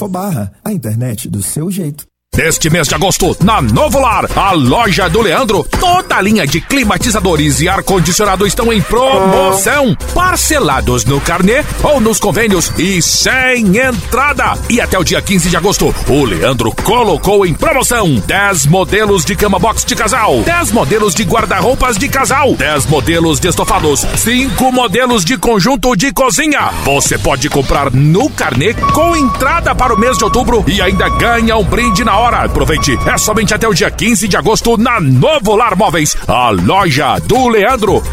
Infobarra, a internet do seu jeito. Neste mês de agosto, na Novo Lar, a loja do Leandro, toda a linha de climatizadores e ar-condicionado estão em promoção, parcelados no carnê ou nos convênios e sem entrada. E até o dia 15 de agosto, o Leandro colocou em promoção 10 modelos de cama box de casal, 10 modelos de guarda-roupas de casal, 10 modelos de estofados, 5 modelos de conjunto de cozinha. Você pode comprar no carnê com entrada para o mês de outubro e ainda ganha um brinde na hora. Aproveite, é somente até o dia 15 de agosto na Novo Lar Móveis, a loja do Leandro.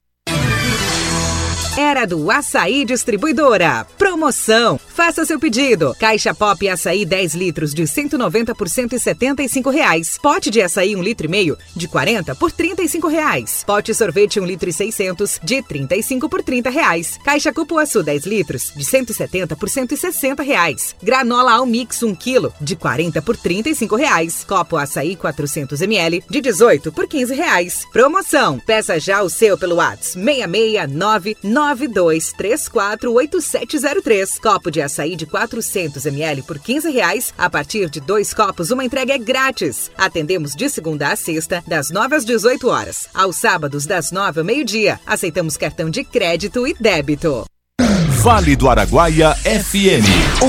Era do Açaí Distribuidora. Promoção. Faça seu pedido. Caixa Pop Açaí 10 litros de 190 por R$175. Pote de açaí 1,5 litro de 40 por R$35. Pote sorvete 1,6 litros de 35 por R$30. Caixa Cupuaçu 10 litros de 170 por R$160. Granola Almix 1 quilo de 40 por R$35. Copo Açaí 400 ml de 18 por R$15. Promoção. Peça já o seu pelo WhatsApp 66992348703. Copo de açaí de 400 ml por R$15. A partir de 2 copos, uma entrega é grátis. Atendemos de segunda a sexta, das 9 às 18 horas. Aos sábados, das 9 ao meio-dia. Aceitamos cartão de crédito e débito. Vale do Araguaia FM.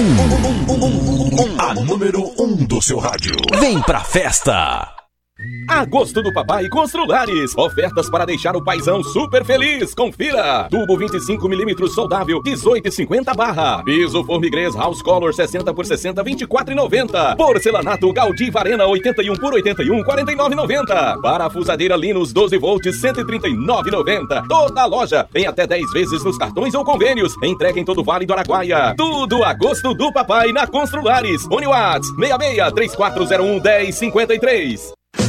A número 1 do seu rádio. Vem pra festa! Agosto do Papai Construlares. Ofertas para deixar o paizão super feliz. Confira. Tubo 25mm soldável 18,50 barra. Piso Formigrês House Color 60 por 60 24,90. Porcelanato Gaudí Varena 81 por 81 49,90. Parafusadeira Linus 12 volts 139,90. Toda a loja tem até 10 vezes nos cartões ou convênios. Entrega em todo o Vale do Araguaia. Tudo Agosto do Papai na Construlares. Uniwatts 66 3401 1053.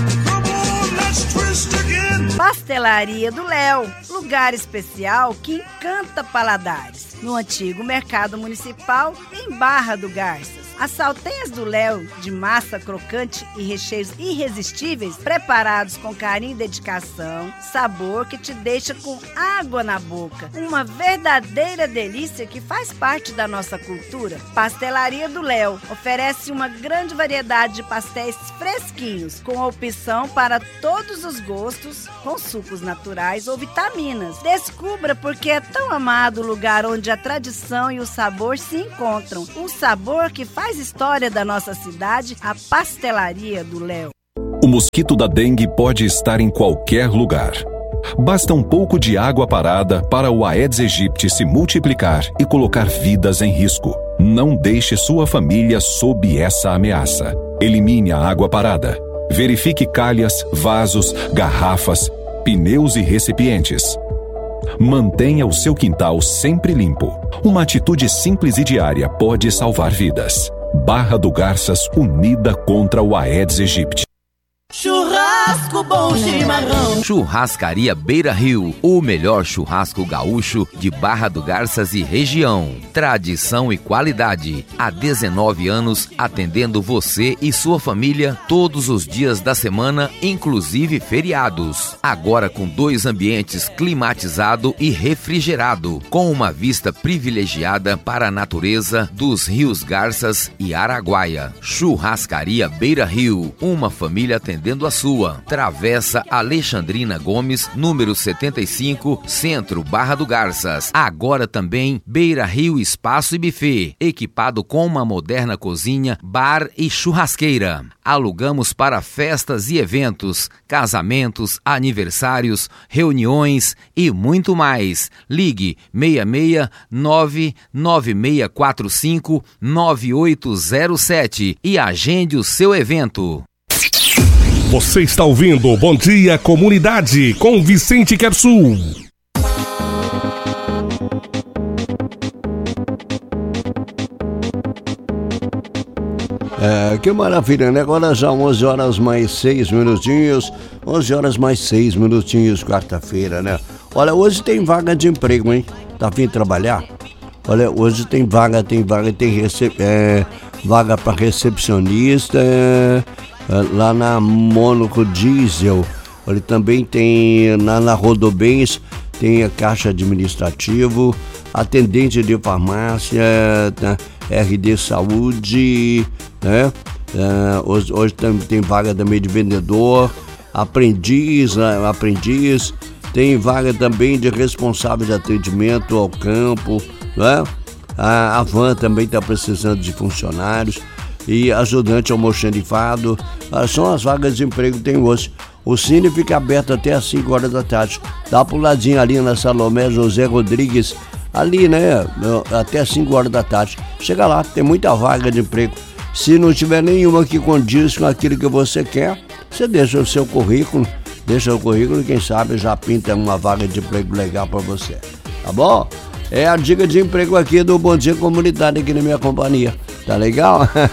Pastelaria do Léo, lugar especial que encanta paladares. No antigo Mercado Municipal, em Barra do Garças. As salteias do Léo, de massa crocante e recheios irresistíveis, preparados com carinho e dedicação, sabor que te deixa com água na boca. Uma verdadeira delícia que faz parte da nossa cultura. Pastelaria do Léo oferece uma grande variedade de pastéis fresquinhos, com opção para todos os gostos, com sucos naturais ou vitaminas. Descubra porque é tão amado o lugar onde a tradição e o sabor se encontram. Um sabor que faz história da nossa cidade, a Pastelaria do Léo. O mosquito da dengue pode estar em qualquer lugar. Basta um pouco de água parada para o Aedes aegypti se multiplicar e colocar vidas em risco. Não deixe sua família sob essa ameaça. Elimine a água parada. Verifique calhas, vasos, garrafas, pneus e recipientes. Mantenha o seu quintal sempre limpo. Uma atitude simples e diária pode salvar vidas. Barra do Garças unida contra o Aedes aegypti. Churrasco bom chimarrão. Churrascaria Beira Rio, o melhor churrasco gaúcho de Barra do Garças e região. Tradição e qualidade. Há 19 anos atendendo você e sua família todos os dias da semana, inclusive feriados. Agora com 2 ambientes climatizado e refrigerado, com uma vista privilegiada para a natureza dos rios Garças e Araguaia. Churrascaria Beira Rio, uma família atendendo a sua. Travessa Alexandrina Gomes, número 75, Centro, Barra do Garças. Agora também Beira Rio Espaço e Buffet, equipado com uma moderna cozinha, bar e churrasqueira. Alugamos para festas e eventos, casamentos, aniversários, reuniões e muito mais. Ligue 66996459807 e agende o seu evento. Você está ouvindo Bom Dia Comunidade com Vicente Quersul. Que maravilha, né? Agora já 11 horas mais 6 minutinhos. 11 horas mais 6 minutinhos, quarta-feira, né? Olha, hoje tem vaga de emprego, hein? Tá vindo trabalhar? Olha, hoje tem vaga, tem vaga para recepcionista, lá na Mônaco Diesel. Olha, também tem na Rodobens, tem a caixa administrativo, atendente de farmácia, RD Saúde, né? Hoje tem vaga também de vendedor, aprendiz, né? Aprendiz, tem vaga também de responsável de atendimento ao campo, né? A Van também está precisando de funcionários e ajudante almoxarifado. São as vagas de emprego que tem hoje. O Cine fica aberto até às 5 horas da tarde. Dá uma puladinha ali na Salomé José Rodrigues, ali, né? Até às 5 horas da tarde. Chega lá, tem muita vaga de emprego. Se não tiver nenhuma que condiz com aquilo que você quer, você deixa o seu currículo. Deixa o currículo e quem sabe já pinta uma vaga de emprego legal para você. Tá bom? É a dica de emprego aqui do Bom Dia Comunidade aqui na minha companhia. Tá legal? Tá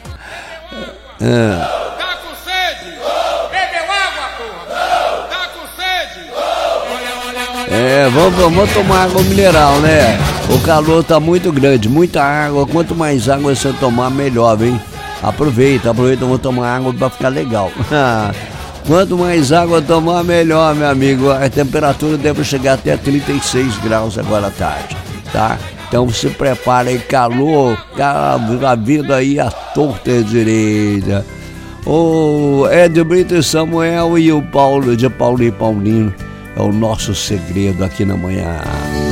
com sede? Bebeu água, porra! Tá com sede? Vamos tomar água mineral, né? O calor tá muito grande, muita água. Quanto mais água você tomar, melhor, hein? Aproveita, vamos tomar água pra ficar legal. Quanto mais água tomar, melhor, meu amigo. A temperatura deve chegar até 36 graus agora à tarde, tá? Então se prepara aí, calor, a vida aí à torta e direita. O Ed Brito e Samuel e o Paulo de Paulo e Paulino é o nosso segredo aqui na manhã.